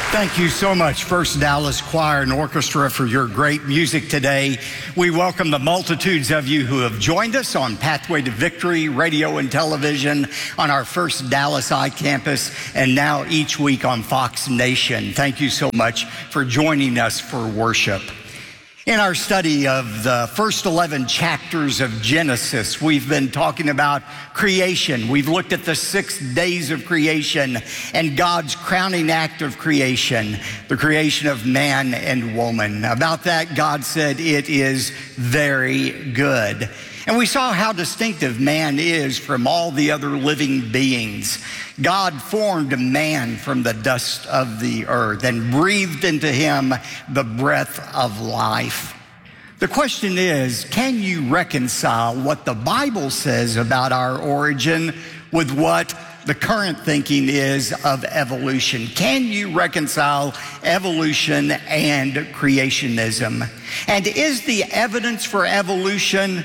Thank you so much, First Dallas Choir and Orchestra, for your great music today. We welcome the multitudes of you who have joined us on Pathway to Victory, radio and television, on our First Dallas iCampus, and now each week on Fox Nation. Thank you so much for joining us for worship. In our study of the first 11 chapters of Genesis, we've been talking about creation. We've looked at the 6 days of creation and God's crowning act of creation, the creation of man and woman. About that, God said, "It is very good." And we saw how distinctive man is from all the other living beings. God formed man from the dust of the earth and breathed into him the breath of life. The question is, can you reconcile what the Bible says about our origin with what the current thinking is of evolution? Can you reconcile evolution and creationism? And is the evidence for evolution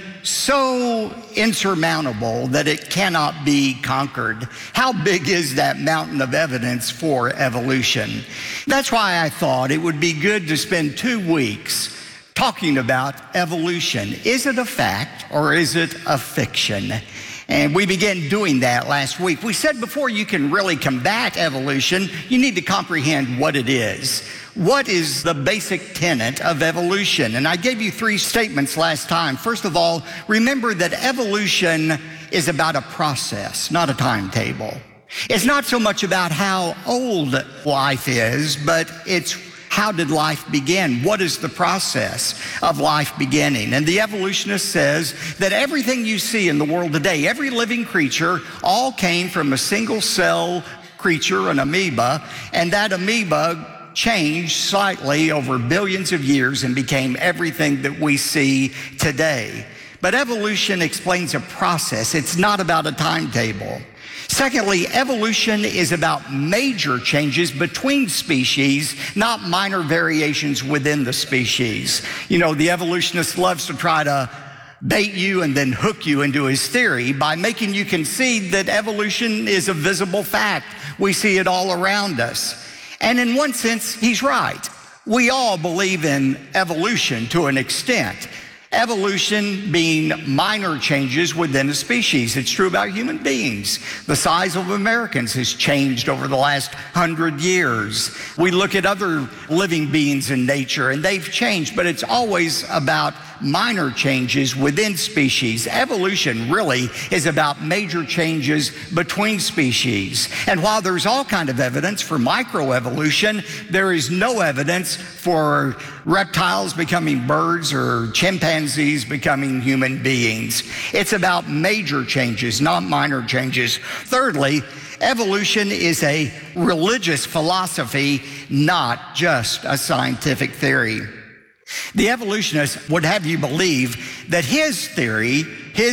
so insurmountable that it cannot be conquered? How big is that mountain of evidence for evolution? That's why I thought it would be good to spend 2 weeks talking about evolution. Is it a fact or is it a fiction? And we began doing that last week. We said before you can really combat evolution, you need to comprehend what it is. What is the basic tenet of evolution? And I gave you 3 statements last time. First of all, remember that evolution is about a process, not a timetable. It's not so much about how old life is, but it's how did life begin? What is the process of life beginning? And the evolutionist says that everything you see in the world today, every living creature, all came from a single cell creature, an amoeba, and that amoeba changed slightly over billions of years and became everything that we see today. But evolution explains a process. It's not about a timetable. Secondly, evolution is about major changes between species, not minor variations within the species. You know, the evolutionist loves to try to bait you and then hook you into his theory by making you concede that evolution is a visible fact. We see it all around us. And in one sense, he's right. We all believe in evolution to an extent. Evolution being minor changes within a species. It's true about human beings. The size of Americans has changed over the last 100 years. We look at other living beings in nature and they've changed, but it's always about minor changes within species. Evolution really is about major changes between species. And while there's all kind of evidence for microevolution, there is no evidence for reptiles becoming birds or chimpanzees becoming human beings. It's about major changes, not minor changes. Thirdly, evolution is a religious philosophy, not just a scientific theory. The evolutionist would have you believe that his theory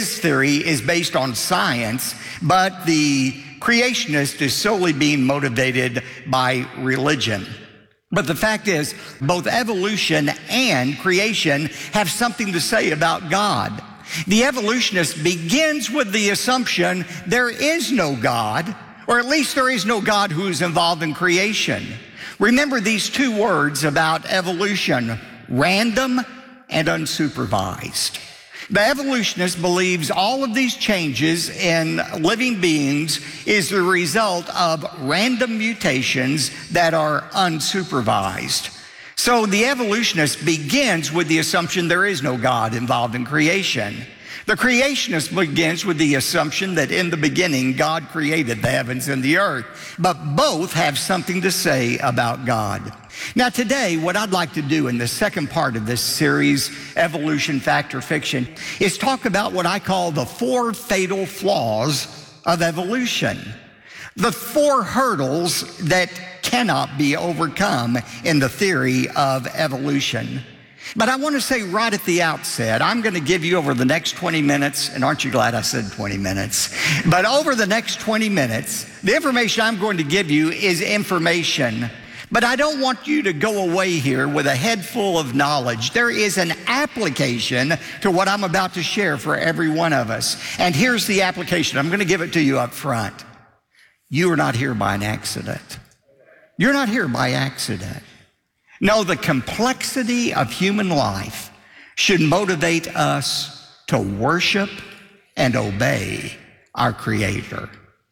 is based on science, but the creationist is solely being motivated by religion. But the fact is, both evolution and creation have something to say about God. The evolutionist begins with the assumption there is no God, or at least there is no God who is involved in creation. Remember these 2 words about evolution: random and unsupervised. The evolutionist believes all of these changes in living beings is the result of random mutations that are unsupervised. So the evolutionist begins with the assumption there is no God involved in creation. The creationist begins with the assumption that in the beginning, God created the heavens and the earth. But both have something to say about God. Now today, what I'd like to do in the second part of this series, Evolution, Fact or Fiction, is talk about what I call the 4 fatal flaws of evolution. The 4 hurdles that cannot be overcome in the theory of evolution. But I want to say right at the outset, I'm going to give you over the next 20 minutes, and aren't you glad I said 20 minutes? But over the next 20 minutes, the information I'm going to give you is information. But I don't want you to go away here with a head full of knowledge. There is an application to what I'm about to share for every one of us. And here's the application. I'm going to give it to you up front. You are not here by an accident. You're not here by accident. No, the complexity of human life should motivate us to worship and obey our Creator.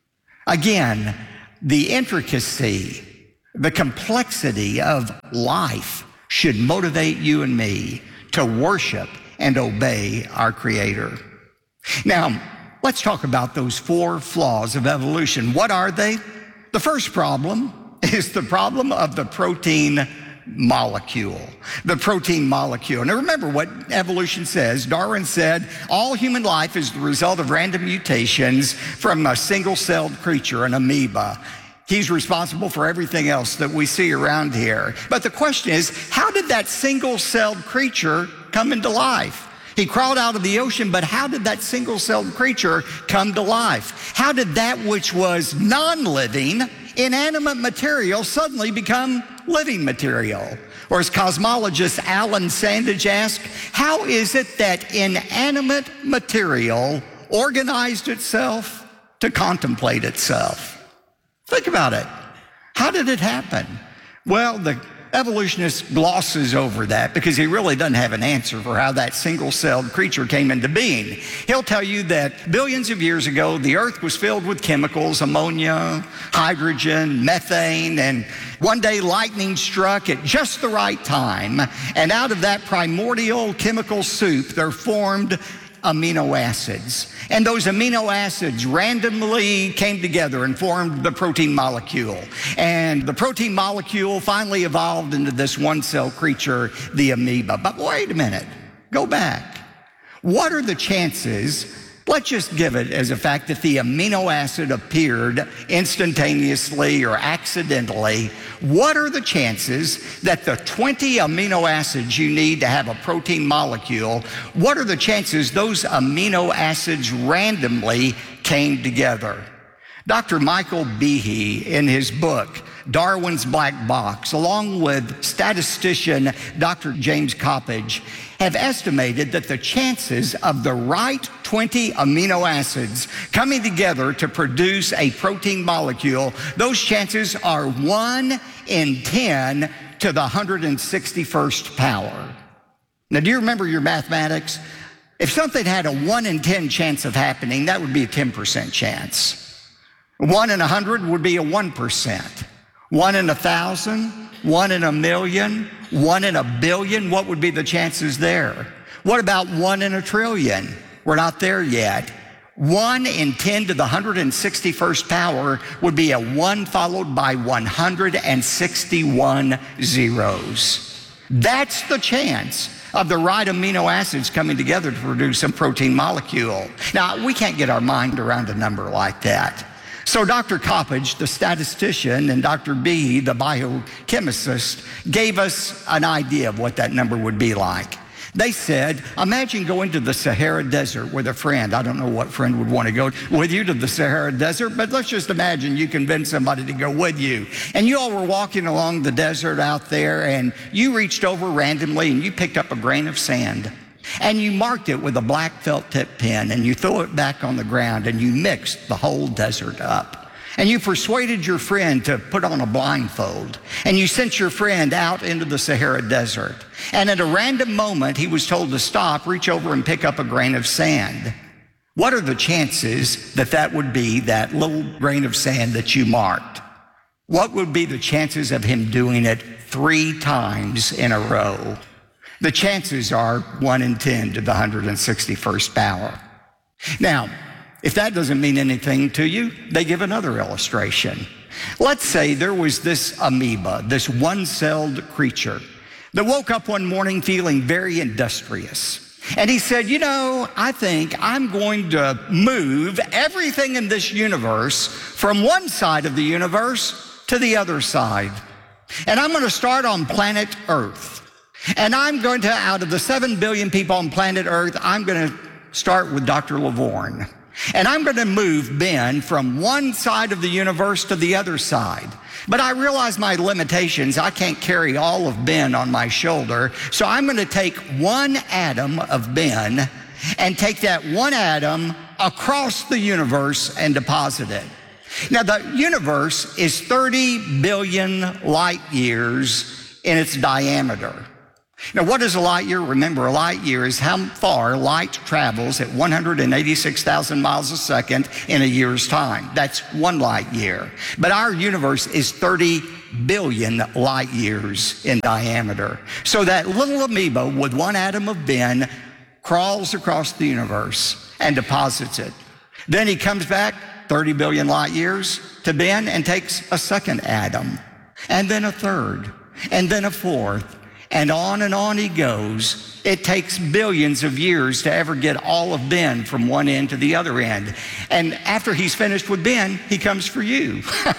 Again, the intricacy, the complexity of life should motivate you and me to worship and obey our Creator. Now, let's talk about those 4 flaws of evolution. What are they? The first problem is the problem of the protein molecule. The protein molecule. Now remember what evolution says. Darwin said all human life is the result of random mutations from a single-celled creature, an amoeba. He's responsible for everything else that we see around here. But the question is, how did that single-celled creature come into life? He crawled out of the ocean, but how did that single-celled creature come to life? How did that which was non-living, inanimate material suddenly become living material? Or as cosmologist Alan Sandage asked, how is it that inanimate material organized itself to contemplate itself? Think about it. How did it happen? Well, the evolutionist glosses over that because he really doesn't have an answer for how that single-celled creature came into being. He'll tell you that billions of years ago, the earth was filled with chemicals, ammonia, hydrogen, methane, and one day lightning struck at just the right time, and out of that primordial chemical soup, there formed amino acids. And those amino acids randomly came together and formed the protein molecule. And the protein molecule finally evolved into this one-cell creature, the amoeba. But wait a minute, go back. What are the chances, let's just give it as a fact that the amino acid appeared instantaneously or accidentally. What are the chances that the 20 amino acids you need to have a protein molecule, what are the chances those amino acids randomly came together? Dr. Michael Behe, in his book, Darwin's Black Box, along with statistician Dr. James Coppage, have estimated that the chances of the right 20 amino acids coming together to produce a protein molecule, those chances are 1 in 10 to the 161st power. Now, do you remember your mathematics? If something had a 1 in 10 chance of happening, that would be a 10% chance. 1 in 100 would be a 1%. 1 in 1,000, 1 in 1,000,000, 1 in 1,000,000,000, what would be the chances there? What about 1 in 1,000,000,000,000? We're not there yet. 1 in 10 to the 161st power would be a 1 followed by 161 zeros. That's the chance of the right amino acids coming together to produce a protein molecule. Now, we can't get our mind around a number like that. So Dr. Coppage, the statistician, and Dr. Behe, the biochemist, gave us an idea of what that number would be like. They said, imagine going to the Sahara Desert with a friend. I don't know what friend would want to go with you to the Sahara Desert, but let's just imagine you convinced somebody to go with you. And you all were walking along the desert out there, and you reached over randomly and you picked up a grain of sand. And you marked it with a black felt tip pen, and you throw it back on the ground, and you mixed the whole desert up. And you persuaded your friend to put on a blindfold, and you sent your friend out into the Sahara Desert. And at a random moment, he was told to stop, reach over, and pick up a grain of sand. What are the chances that that would be that little grain of sand that you marked? What would be the chances of him doing it 3 times in a row? The chances are 1 in 10 to the 161st power. Now, if that doesn't mean anything to you, they give another illustration. Let's say there was this amoeba, this one-celled creature, that woke up one morning feeling very industrious. And he said, you know, I think I'm going to move everything in this universe from one side of the universe to the other side. And I'm going to start on planet Earth. And I'm going to, out of the 7 billion people on planet Earth, I'm going to start with Dr. Lavorne. And I'm going to move Ben from one side of the universe to the other side. But I realize my limitations. I can't carry all of Ben on my shoulder. So I'm going to take one atom of Ben and take that one atom across the universe and deposit it. Now, the universe is 30 billion light years in its diameter. Now, what is a light year? Remember, a light year is how far light travels at 186,000 miles a second in a year's time. That's 1 light year. But our universe is 30 billion light years in diameter. So that little amoeba with 1 atom of Ben crawls across the universe and deposits it. Then he comes back 30 billion light years to Ben and takes a second atom, and then a third, and then a fourth, and on he goes. It takes billions of years to ever get all of Ben from one end to the other end. And after he's finished with Ben, he comes for you.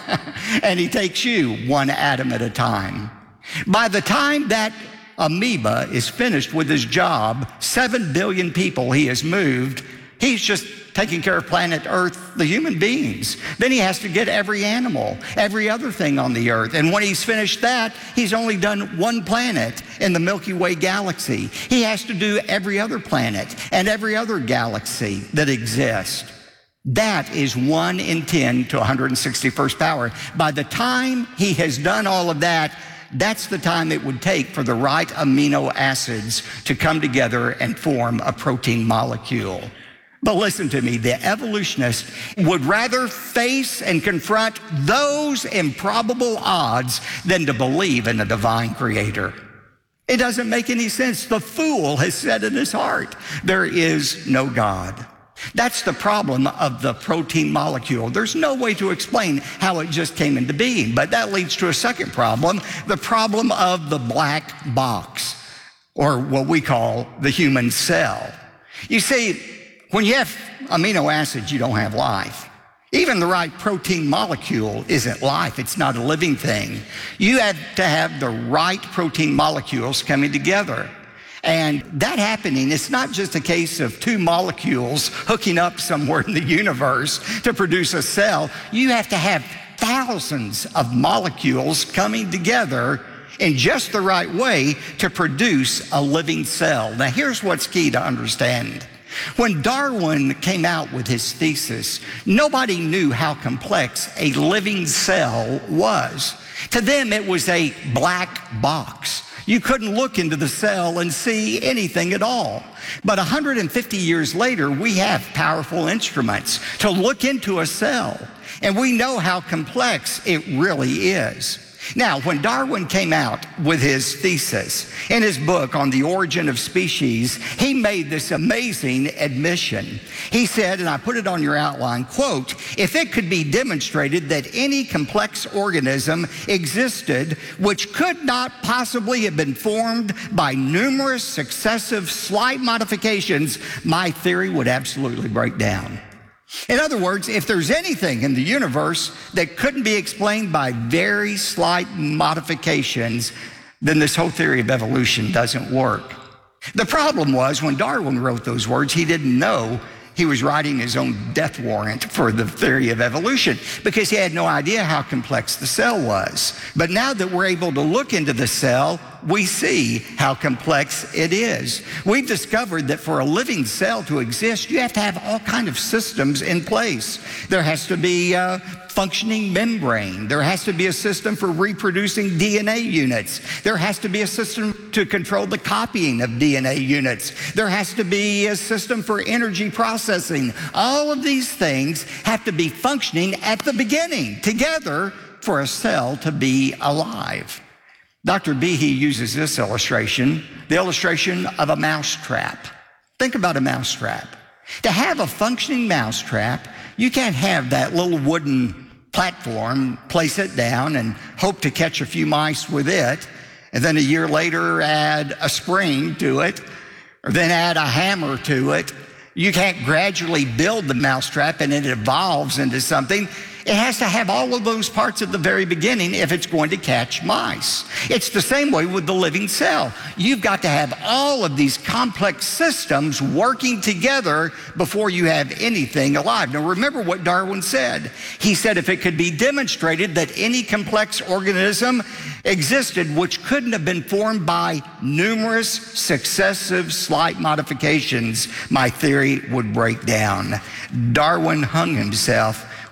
And he takes you 1 atom at a time. By the time that amoeba is finished with his job, 7 billion people he has moved. He's just taking care of planet Earth, the human beings. Then he has to get every animal, every other thing on the earth. And when he's finished that, he's only done 1 planet in the Milky Way galaxy. He has to do every other planet and every other galaxy that exists. That is 1 in 10 to 161st power. By the time he has done all of that, that's the time it would take for the right amino acids to come together and form a protein molecule. But listen to me, the evolutionist would rather face and confront those improbable odds than to believe in a divine creator. It doesn't make any sense. The fool has said in his heart, there is no God. That's the problem of the protein molecule. There's no way to explain how it just came into being. But that leads to a second problem, the problem of the black box, or what we call the human cell. You see, when you have amino acids, you don't have life. Even the right protein molecule isn't life. It's not a living thing. You have to have the right protein molecules coming together. And that happening, it's not just a case of 2 molecules hooking up somewhere in the universe to produce a cell. You have to have thousands of molecules coming together in just the right way to produce a living cell. Now, here's what's key to understand. When Darwin came out with his thesis, nobody knew how complex a living cell was. To them, it was a black box. You couldn't look into the cell and see anything at all. But 150 years later, we have powerful instruments to look into a cell, and we know how complex it really is. Now, when Darwin came out with his thesis in his book on the origin of species, he made this amazing admission. He said, and I put it on your outline, quote, if it could be demonstrated that any complex organism existed which could not possibly have been formed by numerous successive slight modifications, my theory would absolutely break down. In other words, if there's anything in the universe that couldn't be explained by very slight modifications, then this whole theory of evolution doesn't work. The problem was when Darwin wrote those words, he didn't know he was writing his own death warrant for the theory of evolution because he had no idea how complex the cell was. But now that we're able to look into the cell, we see how complex it is. We've discovered that for a living cell to exist, you have to have all kinds of systems in place. There has to be a functioning membrane. There has to be a system for reproducing DNA units. There has to be a system to control the copying of DNA units. There has to be a system for energy processing. All of these things have to be functioning at the beginning together for a cell to be alive. Dr. Behe uses this illustration, the illustration of a mousetrap. Think about a mousetrap. To have a functioning mousetrap, you can't have that little wooden platform, place it down and hope to catch a few mice with it, and then a year later add a spring to it, or then add a hammer to it. You can't gradually build the mousetrap and it evolves into something. It has to have all of those parts at the very beginning if it's going to catch mice. It's the same way with the living cell. You've got to have all of these complex systems working together before you have anything alive. Now remember what Darwin said. He said if it could be demonstrated that any complex organism existed which couldn't have been formed by numerous successive slight modifications, my theory would break down. Darwin hung himself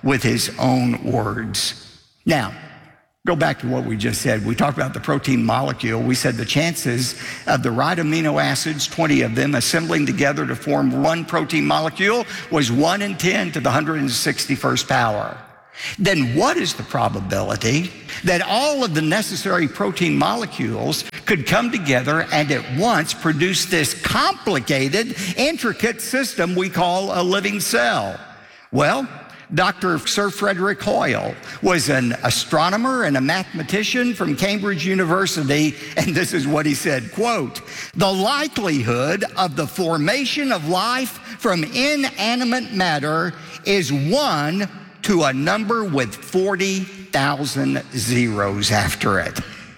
with his own words. Now, go back to what we just said. We talked about the protein molecule. We said the chances of the right amino acids, 20 of them, assembling together to form one protein molecule was 1 in 10 to the 161st power. Then what is the probability that all of the necessary protein molecules could come together and at once produce this complicated, intricate system we call a living cell? Well, Dr. Sir Frederick Hoyle was an astronomer and a mathematician from Cambridge University, and this is what he said, quote, "The likelihood of the formation of life from inanimate matter is 1 to a number with 40,000 zeros after it.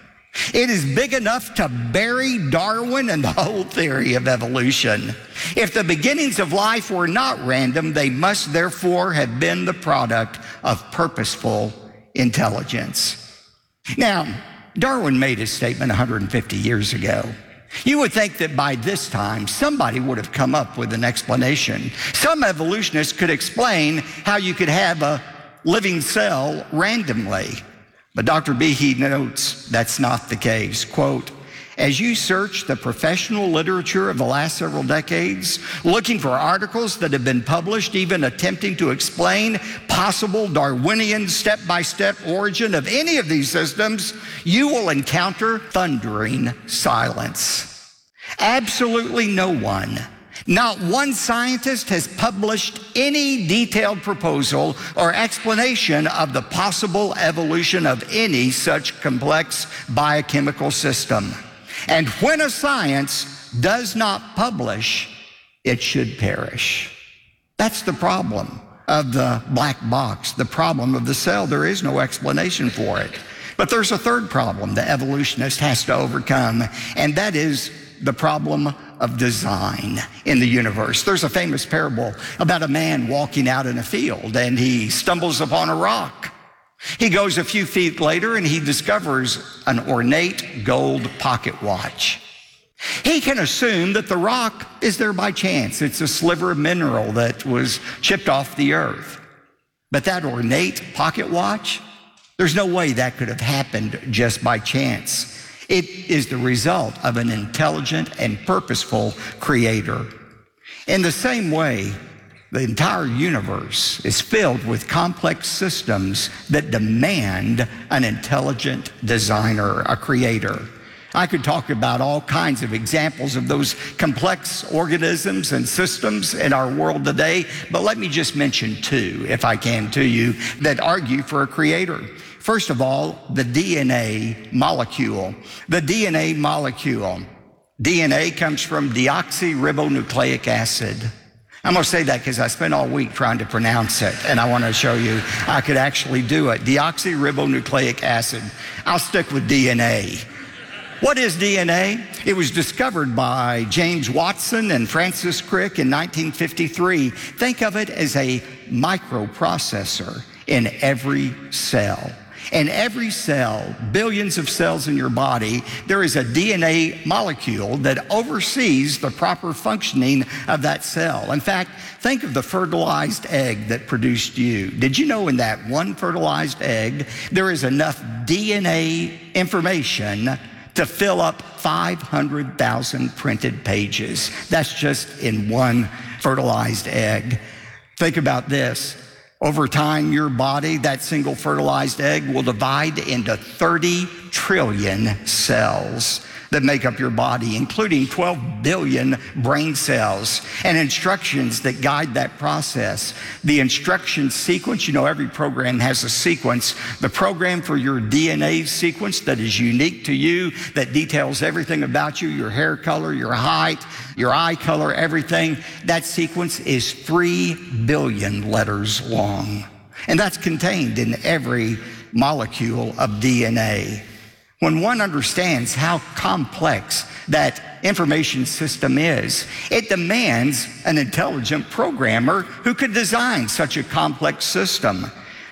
It is big enough to bury Darwin and the whole theory of evolution. If the beginnings of life were not random, they must therefore have been the product of purposeful intelligence." Now, Darwin made his statement 150 years ago. You would think that by this time, somebody would have come up with an explanation. Some evolutionists could explain how you could have a living cell randomly. But Dr. Behe notes that's not the case. Quote, "As you search the professional literature of the last several decades, looking for articles that have been published, even attempting to explain possible Darwinian step-by-step origin of any of these systems, you will encounter thundering silence. Absolutely no one, not one scientist has published any detailed proposal or explanation of the possible evolution of any such complex biochemical system. And when a science does not publish, it should perish." That's the problem of the black box, the problem of the cell. There is no explanation for it. But there's a third problem the evolutionist has to overcome, and that is the problem of design in the universe. There's a famous parable about a man walking out in a field, and he stumbles upon a rock. He goes a few feet later, and he discovers an ornate gold pocket watch. He can assume that the rock is there by chance. It's a sliver of mineral that was chipped off the earth. But that ornate pocket watch, there's no way that could have happened just by chance. It is the result of an intelligent and purposeful creator. In the same way, the entire universe is filled with complex systems that demand an intelligent designer, a creator. I could talk about all kinds of examples of those complex organisms and systems in our world today, but let me just mention two, if I can, to you that argue for a creator. First of all, the DNA molecule. The DNA molecule. DNA comes from deoxyribonucleic acid. I'm going to say that because I spent all week trying to pronounce it, and I want to show you I could actually do it. Deoxyribonucleic acid. I'll stick with DNA. What is DNA? It was discovered by James Watson and Francis Crick in 1953. Think of it as a microprocessor in every cell. In every cell, billions of cells in your body, there is a DNA molecule that oversees the proper functioning of that cell. In fact, think of the fertilized egg that produced you. Did you know in that one fertilized egg, there is enough DNA information to fill up 500,000 printed pages? That's just in one fertilized egg. Think about this. Over time, your body, that single fertilized egg, will divide into 30 trillion cells that make up your body, including 12 billion brain cells, and instructions that guide that process. The instruction sequence, you know, every program has a sequence. The program for your DNA sequence that is unique to you, that details everything about you, your hair color, your height, your eye color, everything, that sequence is 3 billion letters long. And that's contained in every molecule of DNA. When one understands how complex that information system is, it demands an intelligent programmer who could design such a complex system.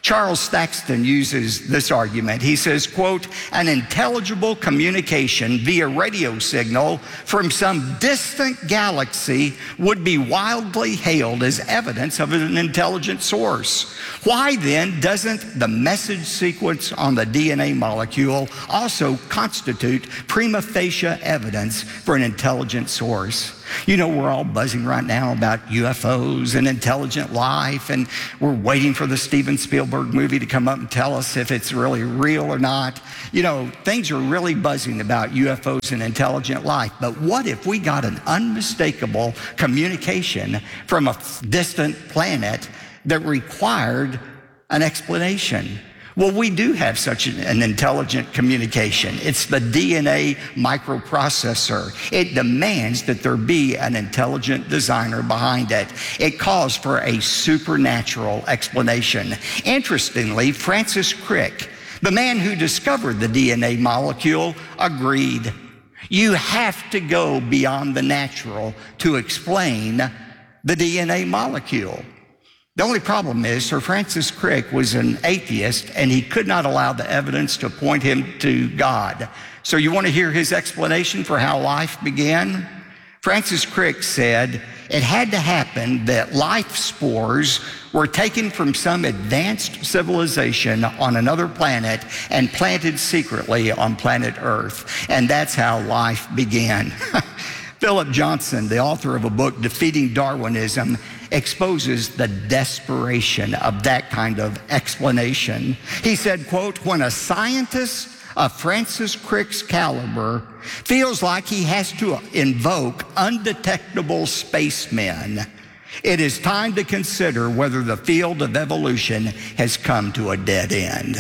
Charles Thaxton uses this argument. He says, quote, an intelligible communication via radio signal from some distant galaxy would be wildly hailed as evidence of an intelligent source. Why then doesn't the message sequence on the DNA molecule also constitute prima facie evidence for an intelligent source? You know, we're all buzzing right now about UFOs and intelligent life, and we're waiting for the Steven Spielberg movie to come up and tell us if it's really real or not. You know, things are really buzzing about UFOs and intelligent life, but what if we got an unmistakable communication from a distant planet that required an explanation? Well, we do have such an intelligent communication. It's the DNA microprocessor. It demands that there be an intelligent designer behind it. It calls for a supernatural explanation. Interestingly, Francis Crick, the man who discovered the DNA molecule, agreed. You have to go beyond the natural to explain the DNA molecule. The only problem is Sir Francis Crick was an atheist, and he could not allow the evidence to point him to God. So you want to hear his explanation for how life began? Francis Crick said it had to happen that life spores were taken from some advanced civilization on another planet and planted secretly on planet Earth. And that's how life began. Philip Johnson, the author of a book, Defeating Darwinism, exposes the desperation of that kind of explanation. He said, quote, when a scientist of Francis Crick's caliber feels like he has to invoke undetectable spacemen, it is time to consider whether the field of evolution has come to a dead end.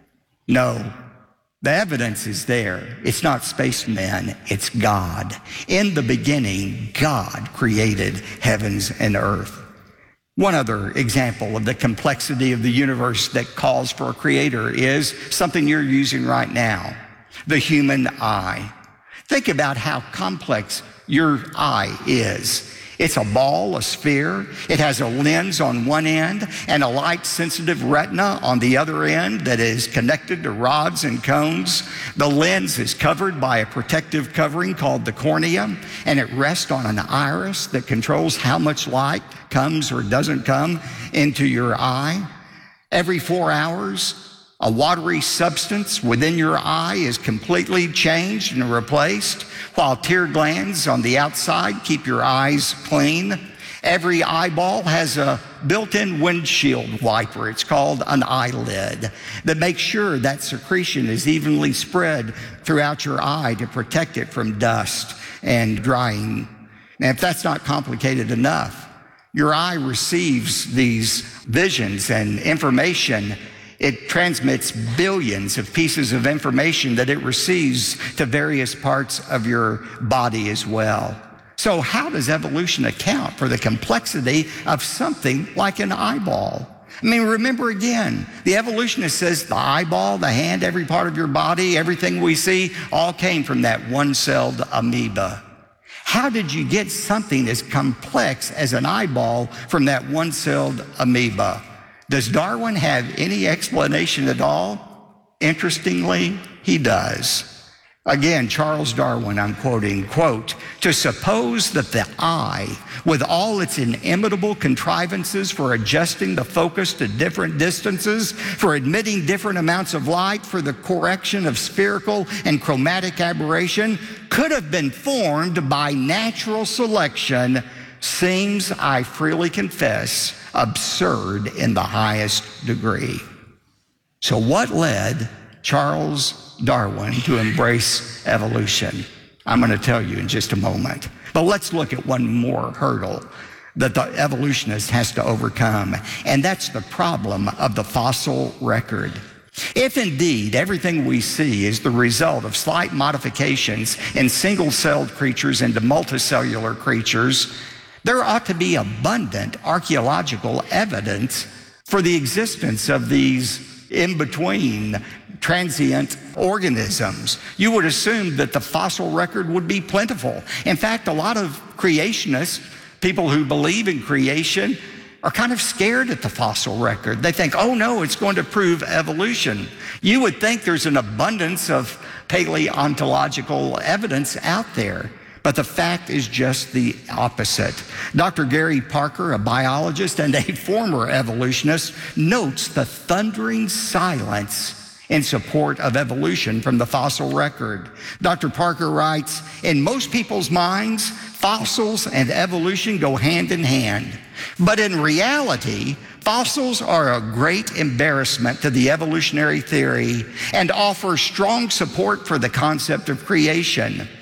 No. The evidence is there. It's not spacemen, it's God. In the beginning, God created heavens and earth. One other example of the complexity of the universe that calls for a creator is something you're using right now, the human eye. Think about how complex your eye is. It's a ball, a sphere. It has a lens on one end and a light-sensitive retina on the other end that is connected to rods and cones. The lens is covered by a protective covering called the cornea, and it rests on an iris that controls how much light comes or doesn't come into your eye. Every 4 hours, a watery substance within your eye is completely changed and replaced, while tear glands on the outside keep your eyes clean. Every eyeball has a built-in windshield wiper. It's called an eyelid that makes sure that secretion is evenly spread throughout your eye to protect it from dust and drying. And if that's not complicated enough, your eye receives these visions and information. It transmits billions of pieces of information that it receives to various parts of your body as well. So how does evolution account for the complexity of something like an eyeball? I mean, remember again, the evolutionist says the eyeball, the hand, every part of your body, everything we see, all came from that one-celled amoeba. How did you get something as complex as an eyeball from that one-celled amoeba? Does Darwin have any explanation at all? Interestingly, he does. Again, Charles Darwin, I'm quoting, quote, to suppose that the eye, with all its inimitable contrivances for adjusting the focus to different distances, for admitting different amounts of light, for the correction of spherical and chromatic aberration, could have been formed by natural selection, seems, I freely confess, absurd in the highest degree. So what led Charles Darwin to embrace evolution? I'm going to tell you in just a moment. But let's look at one more hurdle that the evolutionist has to overcome, and that's the problem of the fossil record. If indeed everything we see is the result of slight modifications in single-celled creatures into multicellular creatures, there ought to be abundant archaeological evidence for the existence of these in-between transient organisms. You would assume that the fossil record would be plentiful. In fact, a lot of creationists, people who believe in creation, are kind of scared at the fossil record. They think, oh no, it's going to prove evolution. You would think there's an abundance of paleontological evidence out there, but the fact is just the opposite. Dr. Gary Parker, a biologist and a former evolutionist, notes the thundering silence in support of evolution from the fossil record. Dr. Parker writes, in most people's minds, fossils and evolution go hand in hand. But in reality, fossils are a great embarrassment to the evolutionary theory and offer strong support for the concept of creation.